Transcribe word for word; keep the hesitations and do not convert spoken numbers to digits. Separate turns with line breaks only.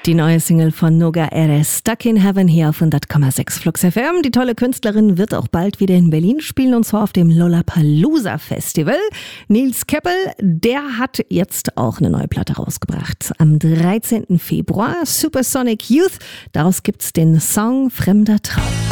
Die neue Single von Noga Erez, Stuck in Heaven, hier auf hundert Komma sechs Flux F M. Die tolle Künstlerin wird auch bald wieder in Berlin spielen, und zwar auf dem Lollapalooza Festival. Nils Keppel, der hat jetzt auch eine neue Platte rausgebracht. Am dreizehnten Februar, Supersonic Youth. Daraus gibt's den Song Fremder Traum.